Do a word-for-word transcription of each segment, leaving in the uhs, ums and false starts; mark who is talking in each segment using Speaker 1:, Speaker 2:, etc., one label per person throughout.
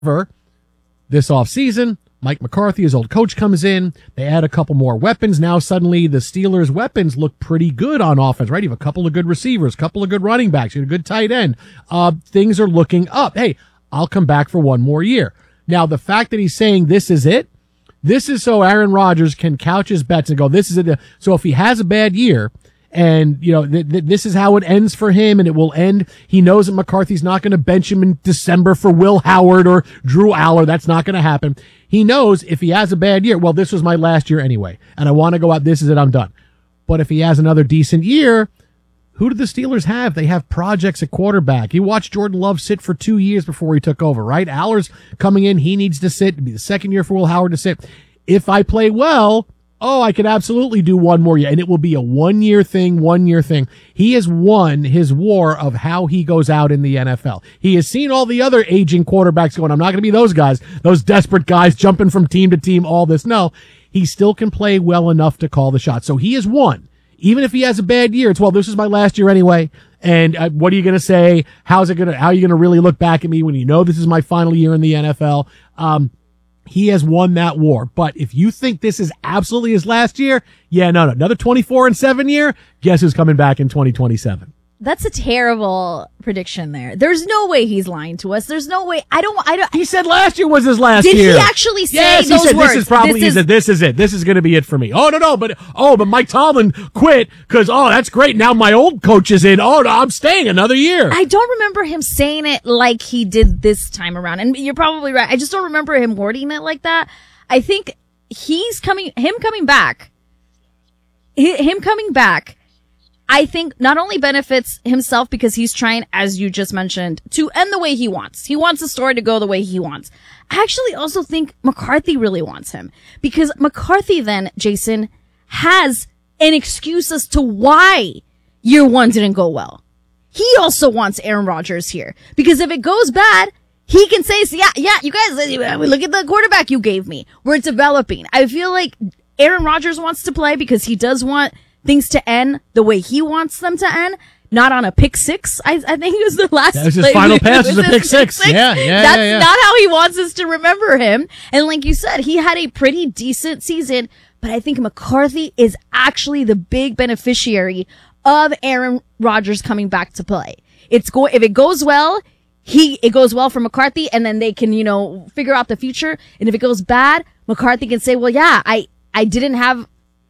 Speaker 1: This offseason, Mike McCarthy, his old coach, comes in. They add a couple more weapons. Now suddenly the Steelers' weapons look pretty good on offense, right? You have a couple of good receivers, a couple of good running backs, you have a good tight end. Uh, things are looking up. Hey, I'll come back for one more year. Now, the fact that he's saying this is it, this is so Aaron Rodgers can couch his bets and go, this is it. So if he has a bad year, and, you know, th- th- this is how it ends for him, and it will end. He knows that McCarthy's not going to bench him in December for Will Howard or Drew Aller. That's not going to happen. He knows if he has a bad year, well, this was my last year anyway, and I want to go out. This is it. I'm done. But if he has another decent year, who do the Steelers have? They have projects at quarterback. You watched Jordan Love sit for two years before he took over, right? Aller's coming in. He needs to sit. It'll be the second year for Will Howard to sit. If I play well, oh, I could absolutely do one more year, and it will be a one-year thing, one-year thing. He has won his war of how he goes out in the N F L. He has seen all the other aging quarterbacks going, I'm not going to be those guys, those desperate guys jumping from team to team, all this. No, he still can play well enough to call the shot. So he has won. Even if he has a bad year, it's, well, this is my last year anyway, and uh, what are you going to say? How's it going to, how are you going to really look back at me when you know this is my final year in the N F L? Um, He has won that war. But if you think this is absolutely his last year, yeah, no, no. Another twenty-four and seven year, guess who's coming back in twenty twenty-seven?
Speaker 2: That's a terrible prediction there. There's no way he's lying to us. There's no way. I don't, I don't.
Speaker 1: He said last year was his last
Speaker 2: Did
Speaker 1: year.
Speaker 2: Did he actually say
Speaker 1: yes,
Speaker 2: those
Speaker 1: he said
Speaker 2: words?
Speaker 1: This is probably,
Speaker 2: this
Speaker 1: he
Speaker 2: is,
Speaker 1: said, this is it. This is going to be it for me. Oh, no, no, but, oh, but Mike Tomlin quit because, oh, that's great. Now my old coach is in. Oh, no, I'm staying another year.
Speaker 2: I don't remember him saying it like he did this time around. And you're probably right. I just don't remember him wording it like that. I think he's coming, him coming back, him coming back, I think not only benefits himself because he's trying, as you just mentioned, to end the way he wants. He wants the story to go the way he wants. I actually also think McCarthy really wants him because McCarthy then, Jason, has an excuse as to why year one didn't go well. He also wants Aaron Rodgers here because if it goes bad, he can say, yeah, yeah, you guys, look at the quarterback you gave me. We're developing. I feel like Aaron Rodgers wants to play because he does want things to end the way he wants them to end, not on a pick six. I, I think it was the last.
Speaker 1: That was his
Speaker 2: play.
Speaker 1: final pass was a pick six.
Speaker 2: six.
Speaker 1: Yeah, yeah,
Speaker 2: That's
Speaker 1: yeah, yeah.
Speaker 2: not how he wants us to remember him. And like you said, he had a pretty decent season, but I think McCarthy is actually the big beneficiary of Aaron Rodgers coming back to play. It's go if it goes well, he it goes well for McCarthy, and then they can, you know, figure out the future. And if it goes bad, McCarthy can say, well, yeah, I, I didn't have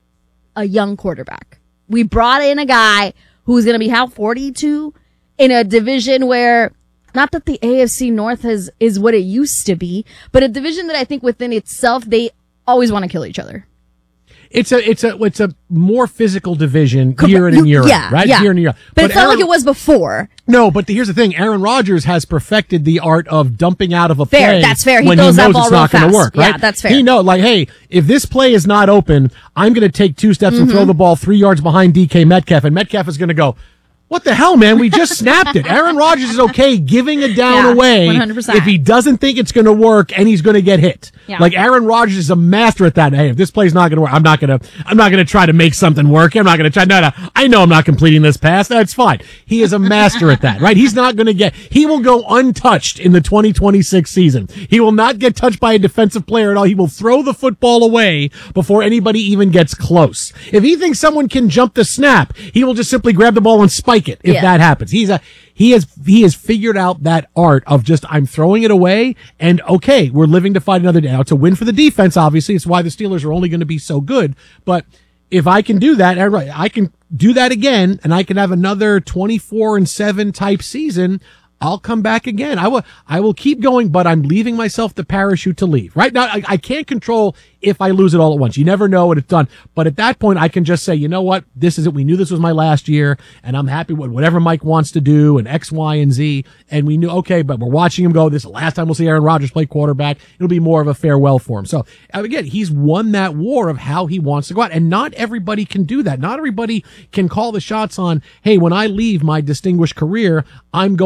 Speaker 2: a young quarterback. We brought in a guy who's going to be how forty-two in a division where, not that the A F C North has is what it used to be, but a division that I think within itself they always want to kill each other.
Speaker 1: It's a it's a it's a more physical division year in
Speaker 2: you,
Speaker 1: and year
Speaker 2: yeah,
Speaker 1: out, right?
Speaker 2: Yeah.
Speaker 1: Year in and year out.
Speaker 2: But, but it's Aaron, not like it was before.
Speaker 1: No, but the, here's the thing: Aaron Rodgers has perfected the art of dumping out of a
Speaker 2: fair,
Speaker 1: play.
Speaker 2: That's fair. He
Speaker 1: when
Speaker 2: throws
Speaker 1: he knows
Speaker 2: that ball
Speaker 1: it's
Speaker 2: real
Speaker 1: not going
Speaker 2: fast.
Speaker 1: to work. Right?
Speaker 2: Yeah, that's fair.
Speaker 1: He knows, like, hey, if this play is not open, I'm going to take two steps mm-hmm. and throw the ball three yards behind D K Metcalf, and Metcalf is going to go, what the hell, man? We just snapped it. Aaron Rodgers is okay giving a down
Speaker 2: yeah,
Speaker 1: away
Speaker 2: one hundred percent.
Speaker 1: If he doesn't think it's going to work and he's going to get hit.
Speaker 2: Yeah.
Speaker 1: Like Aaron Rodgers is a master at that. Hey, if this play's not going to work, I'm not going to. I'm not going to try to make something work. I'm not going to try. No, no. I know I'm not completing this pass. That's fine. He is a master at that, right? He's not going to get. He will go untouched in the twenty twenty-six season. He will not get touched by a defensive player at all. He will throw the football away before anybody even gets close. If he thinks someone can jump the snap, he will just simply grab the ball and spike it. If
Speaker 2: yeah.
Speaker 1: that happens. He's a, he has, he has figured out that art of just, I'm throwing it away and okay, we're living to fight another day. Now, it's a win for the defense, obviously. It's why the Steelers are only going to be so good. But if I can do that, I can do that again and I can have another twenty-four and seven type season. I'll come back again. I will, I will keep going, but I'm leaving myself the parachute to leave. Right now, I, I can't control if I lose it all at once. You never know what it's done. But at that point, I can just say, you know what? This is it. We knew this was my last year and I'm happy with whatever Mike wants to do and X, Y, and Z. And we knew, okay, but we're watching him go. This is the last time we'll see Aaron Rodgers play quarterback. It'll be more of a farewell for him. So again, he's won that war of how he wants to go out. And not everybody can do that. Not everybody can call the shots on, hey, when I leave my distinguished career, I'm going out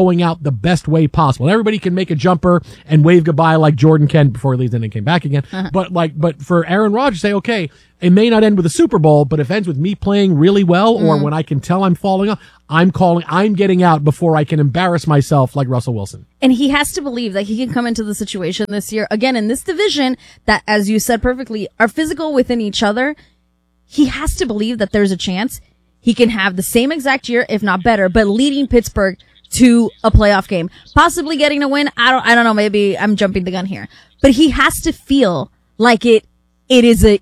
Speaker 1: the best way possible. Everybody can make a jumper and wave goodbye like Jordan can before he leaves and then came back again. Uh-huh. But like, but for Aaron Rodgers, say, okay, it may not end with a Super Bowl, but if it ends with me playing really well, or mm. when I can tell I'm falling off, I'm calling, I'm getting out before I can embarrass myself like Russell Wilson.
Speaker 2: And he has to believe that he can come into the situation this year, again, in this division that, as you said perfectly, are physical within each other. He has to believe that there's a chance he can have the same exact year, if not better, but leading Pittsburgh to a playoff game, possibly getting a win. I don't, I don't know. Maybe I'm jumping the gun here, but he has to feel like it, it is a,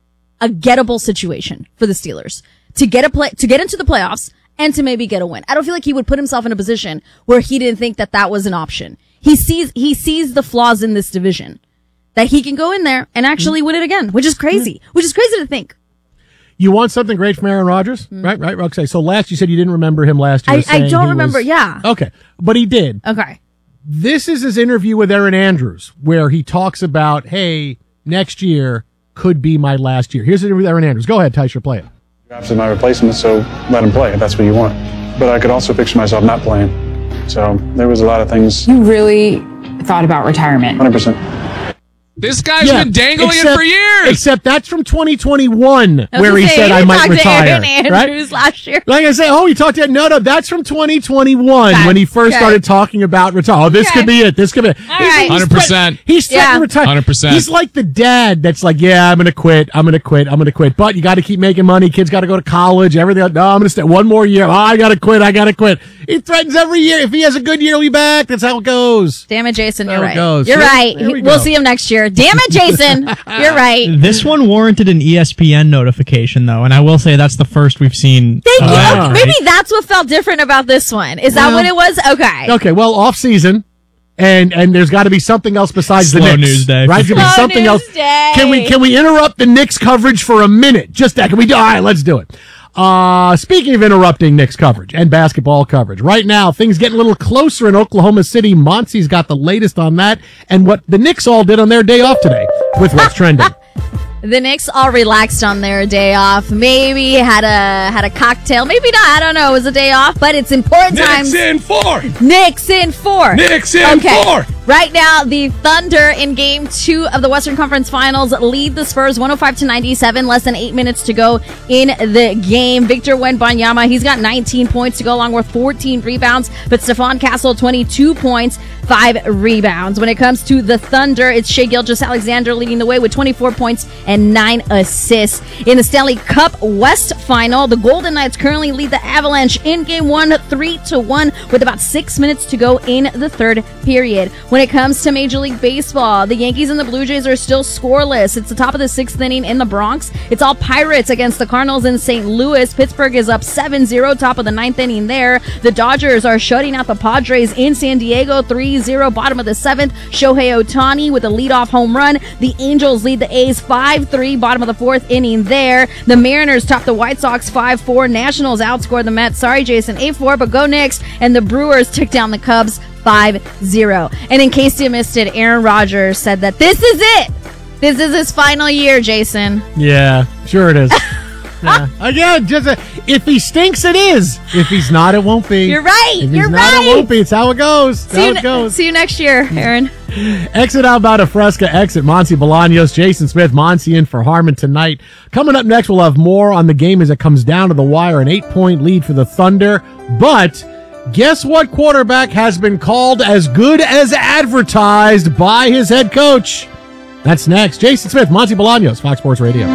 Speaker 2: a gettable situation for the Steelers to get a play, to get into the playoffs and to maybe get a win. I don't feel like he would put himself in a position where he didn't think that that was an option. He sees, he sees the flaws in this division, that he can go in there and actually win it again, which is crazy, which is crazy to think.
Speaker 1: You want something great from Aaron Rodgers? Mm. Right, right, okay. So last, you said you didn't remember him last year.
Speaker 2: I, I don't remember, was, yeah.
Speaker 1: Okay, but he did.
Speaker 2: Okay.
Speaker 1: This is his interview with Erin Andrews, where he talks about, hey, next year could be my last year. Here's the interview with Erin Andrews. Go ahead, Tysher, play it.
Speaker 3: After my replacement, so let him play if that's what you want. But I could also picture myself not playing. So there was a lot of things.
Speaker 4: You really thought about retirement?
Speaker 3: one hundred percent.
Speaker 5: This guy's
Speaker 1: yeah,
Speaker 5: been dangling
Speaker 1: except,
Speaker 5: it for years.
Speaker 1: Except that's from twenty twenty-one, where he
Speaker 2: say,
Speaker 1: said I might retire.
Speaker 2: Aaron Andrews
Speaker 1: right?
Speaker 2: last year.
Speaker 1: Like I say, oh, he talked to no, no, that's from twenty twenty-one okay. when he first okay. started talking about retire. Oh, this
Speaker 2: okay.
Speaker 1: could be it. This could be it.
Speaker 2: All right.
Speaker 5: one hundred percent.
Speaker 1: He's threatening
Speaker 2: yeah.
Speaker 1: to retire.
Speaker 5: one hundred percent.
Speaker 1: He's like the dad that's like, yeah, I'm going to quit. I'm going to quit. I'm going to quit. But you got to keep making money. Kids got to go to college. Everything. No, I'm going to stay one more year. Oh, I got to quit. I got to quit. He threatens every year. If he has a good year, he'll be back. That's how it goes.
Speaker 2: Damn it, Jason. You're
Speaker 1: there
Speaker 2: right.
Speaker 1: It goes.
Speaker 2: You're
Speaker 1: so,
Speaker 2: right. We we'll see him next year. Damn it, Jason. You're right.
Speaker 6: This one warranted an E S P N notification, though, and I will say that's the first we've seen.
Speaker 2: Thank you.
Speaker 1: Uh,
Speaker 2: okay, maybe that's what felt different about this one. Is that
Speaker 1: well,
Speaker 2: what it was? Okay.
Speaker 1: Okay. Well, off season, and and there's got to be something else besides
Speaker 6: Slow
Speaker 1: the Knicks.
Speaker 6: news day.
Speaker 1: Right? There be something else.
Speaker 2: Day.
Speaker 1: Can we can we interrupt the Knicks coverage for a minute? Just that. Can we do? All right. Let's do it. Uh, speaking of interrupting Knicks coverage and basketball coverage, right now, things getting a little closer in Oklahoma City. Monsi's got the latest on that and what the Knicks all did on their day off today with what's trending.
Speaker 2: The Knicks all relaxed on their day off. Maybe had a had a cocktail. Maybe not. I don't know. It was a day off, but it's important
Speaker 5: Knicks
Speaker 2: times.
Speaker 5: in four.
Speaker 2: Knicks in four.
Speaker 5: Knicks in
Speaker 2: okay.
Speaker 5: four.
Speaker 2: Right now, the Thunder in Game Two of the Western Conference Finals lead the Spurs one hundred five to ninety-seven. Less than eight minutes to go in the game. Victor Wembanyama, he's got nineteen points to go, along with fourteen rebounds. But Stephon Castle, twenty-two points, five rebounds. When it comes to the Thunder, it's Shai Gilgeous-Alexander leading the way with twenty-four points and nine assists. In the Stanley Cup West Final, the Golden Knights currently lead the Avalanche in Game One, three to one, with about six minutes to go in the third period. When it comes to Major League Baseball, the Yankees and the Blue Jays are still scoreless. It's the top of the sixth inning in the Bronx. It's all Pirates against the Cardinals in Saint Louis. Pittsburgh is up seven zero, top of the ninth inning there. The Dodgers are shutting out the Padres in San Diego, three zero, bottom of the seventh. Shohei Ohtani with a leadoff home run. The Angels lead the A's five three, bottom of the fourth inning there. The Mariners top the White Sox five four. Nationals outscore the Mets. Sorry, Jason, eight four, but go Knicks. And the Brewers took down the Cubs five zero. And in case you missed it, Aaron Rodgers said that this is it. This is his final year, Jason.
Speaker 1: Yeah, sure it is. Yeah. Again, just a, if he stinks, it is. If he's not, it won't be.
Speaker 2: You're right.
Speaker 1: If he's
Speaker 2: You're
Speaker 1: not,
Speaker 2: right.
Speaker 1: it won't be. It's how it goes. It's
Speaker 2: see
Speaker 1: how
Speaker 2: you,
Speaker 1: it goes.
Speaker 2: See you next year, Aaron.
Speaker 1: Exit out about a Fresca. Exit Monty Bolaños, Jason Smith, Monty in for Harmon tonight. Coming up next, we'll have more on the game as it comes down to the wire. An eight-point lead for the Thunder. But guess what quarterback has been called as good as advertised by his head coach? That's next. Jason Smith, Monty Bolaños, Fox Sports Radio.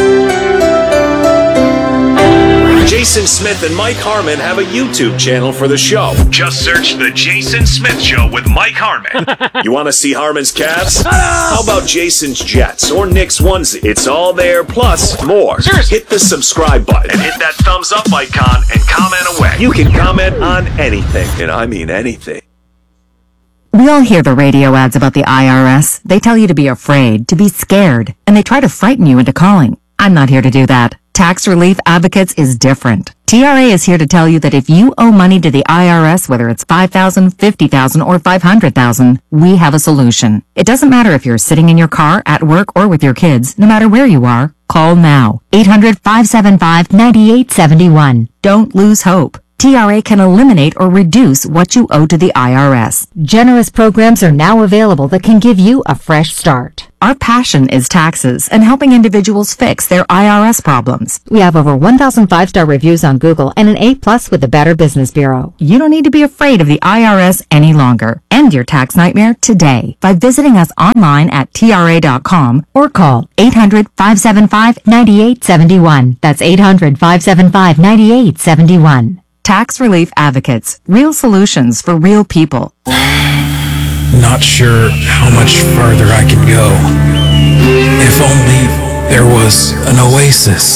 Speaker 7: Jason Smith and Mike Harmon have a YouTube channel for the show. Just search The Jason Smith Show with Mike Harmon. You want to see Harmon's Cavs? How about Jason's Jets or Nick's onesie? It's all there, plus more. Hit the subscribe button and hit that thumbs up icon and comment away. You can comment on anything, and I mean anything.
Speaker 8: We all hear the radio ads about the I R S. They tell you to be afraid, to be scared, and they try to frighten you into calling. I'm not here to do that. Tax Relief Advocates is different. T R A is here to tell you that if you owe money to the I R S, whether it's five thousand dollars, fifty thousand dollars, or five hundred thousand dollars, we have a solution. It doesn't matter if you're sitting in your car, at work, or with your kids. No matter where you are, call now. eight hundred, five seven five, nine eight seven one. Don't lose hope. T R A can eliminate or reduce what you owe to the I R S. Generous programs are now available that can give you a fresh start. Our passion is taxes and helping individuals fix their I R S problems. We have over one thousand five-star reviews on Google and an A plus with the Better Business Bureau. You don't need to be afraid of the I R S any longer. End your tax nightmare today by visiting us online at T R A dot com or call eight hundred, five seven five, nine eight seven one. That's eight hundred, five seven five, nine eight seven one. Tax Relief Advocates. Real solutions for real people.
Speaker 5: Not sure how much farther I can go. If only there was an oasis.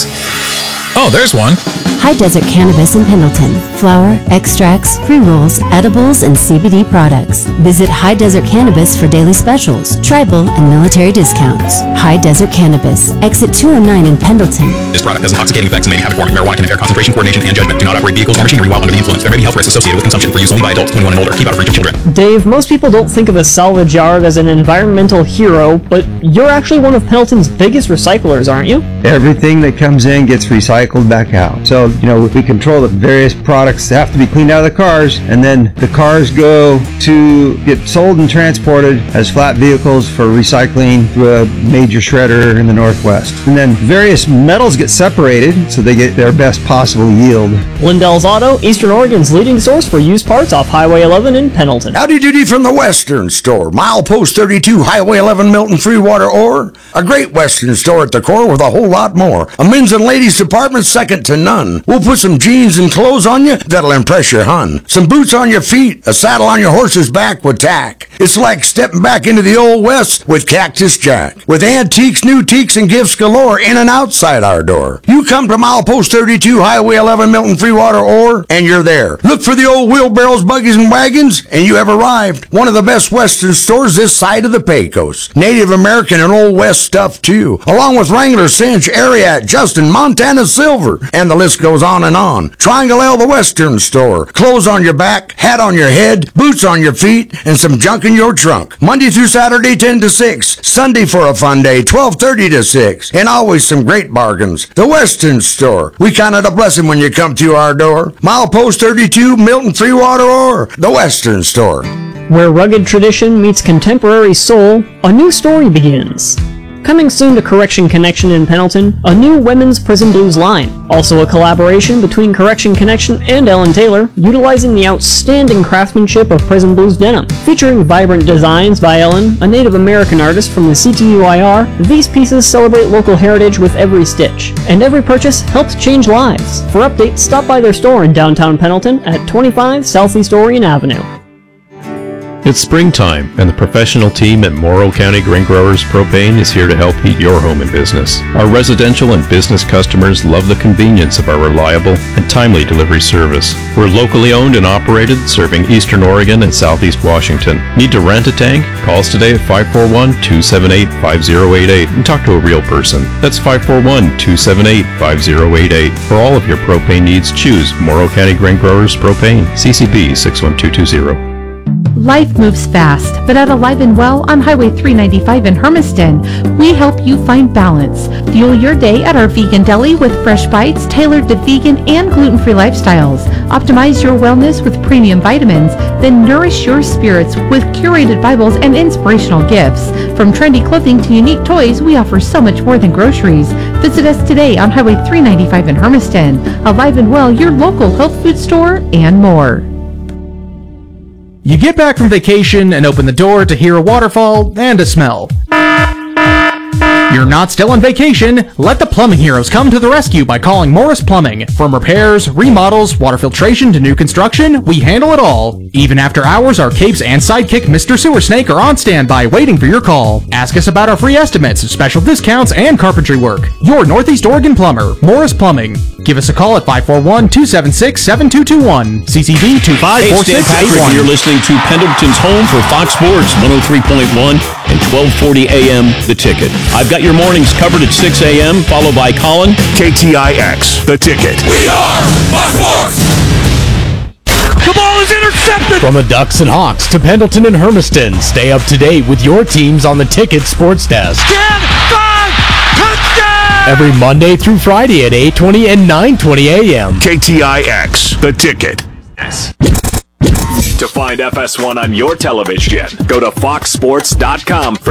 Speaker 5: Oh, there's one.
Speaker 9: High Desert Cannabis in Pendleton. Flower, extracts, pre-rolls, edibles, and C B D products. Visit High Desert Cannabis for daily specials, tribal, and military discounts. High Desert Cannabis. Exit two oh nine in Pendleton.
Speaker 10: This product has intoxicating effects and may be habit-forming. Marijuana can impair concentration, coordination, and judgment. Do not operate vehicles or machinery while under the influence. There may be health risks associated with consumption for use only by adults twenty-one and older. Keep out of reach of children.
Speaker 11: Dave, most people don't think of a salvage yard as an environmental hero, but you're actually one of Pendleton's biggest recyclers, aren't you?
Speaker 12: Everything that comes in gets recycled back out. So, you know, we control the various products that have to be cleaned out of the cars, and then the cars go to get sold and transported as flat vehicles for recycling through a major shredder in the Northwest. And then various metals get separated so they get their best possible yield.
Speaker 11: Lindell's Auto, Eastern Oregon's leading source for used parts off Highway eleven in Pendleton.
Speaker 13: Howdy doody from the Western Store. Milepost thirty-two, Highway eleven, Milton Freewater Ore. A great Western store at the core with a whole lot more. A men's and ladies department second to none. We'll put some jeans and clothes on you that'll impress your hun. Some boots on your feet, a saddle on your horse's back with tack. It's like stepping back into the old West with Cactus Jack. With antiques, new teaks, and gifts galore in and outside our door. You come to Milepost thirty-two, Highway eleven, Milton Freewater Ore, and you're there. Look for the old wheelbarrows, buggies, and wagons, and you have arrived. One of the best Western stores this side of the Pecos. Native American and Old West stuff, too. Along with Wrangler, Cinch, Ariat, Justin, Montana Silver, and the list goes on and on. Triangle L, the Western Store. Clothes on your back, hat on your head, boots on your feet, and some junk in your trunk. Monday through Saturday, ten to six. Sunday for a fun day, twelve thirty to six. And always some great bargains. The Western Store. We count it a blessing when you come to our door. Milepost thirty-two, Milton Freewater Ore. The Western Store.
Speaker 11: Where rugged tradition meets contemporary soul, a new story begins. Coming soon to Correction Connection in Pendleton, a new women's Prison Blues line. Also a collaboration between Correction Connection and Ellen Taylor, utilizing the outstanding craftsmanship of Prison Blues denim. Featuring vibrant designs by Ellen, a Native American artist from the C T U I R, these pieces celebrate local heritage with every stitch. And every purchase helps change lives. For updates, stop by their store in downtown Pendleton at twenty-five Southeast Orion Avenue.
Speaker 14: It's springtime, and the professional team at Morrow County Grain Growers Propane is here to help heat your home and business. Our residential and business customers love the convenience of our reliable and timely delivery service. We're locally owned and operated, serving Eastern Oregon and Southeast Washington. Need to rent a tank? Call us today at five four one, two seven eight, five zero eight eight and talk to a real person. That's five four one, two seven eight, five zero eight eight. For all of your propane needs, choose Morrow County Grain Growers Propane, C C B six one two two zero.
Speaker 15: Life moves fast, but at Alive and Well on Highway three ninety-five in Hermiston, we help you find balance. Fuel your day at our vegan deli with fresh bites tailored to vegan and gluten-free lifestyles. Optimize your wellness with premium vitamins, then nourish your spirits with curated Bibles and inspirational gifts. From trendy clothing to unique toys, we offer so much more than groceries. Visit us today on Highway three ninety-five in Hermiston. Alive and Well, your local health food store, and more.
Speaker 16: You get back from vacation and open the door to hear a waterfall and a smell. You're not still on vacation. Let the plumbing heroes come to the rescue by calling Morris Plumbing. From repairs, remodels, water filtration to new construction, we handle it all. Even after hours, our capes and sidekick Mister Sewer Snake are on standby waiting for your call. Ask us about our free estimates, special discounts, and carpentry work. Your Northeast Oregon plumber, Morris Plumbing. Give us a call at five four one, two seven six, seven two two one. C C B two five four six eight one.
Speaker 17: Hey, you're listening to Pendleton's home for Fox Sports one oh three point one and twelve forty A M The Ticket. I've got your mornings covered at six A M, followed by Colin.
Speaker 7: K T I X, The Ticket.
Speaker 18: We are Fox Sports!
Speaker 19: The ball is intercepted!
Speaker 20: From the Ducks and Hawks to Pendleton and Hermiston, stay up to date with your teams on the Ticket Sports Desk.
Speaker 19: ten, five, touchdown!
Speaker 20: Every Monday through Friday at eight twenty and nine twenty A M.
Speaker 7: K T I X. The Ticket. Yes. To find F S one on your television, go to fox sports dot com.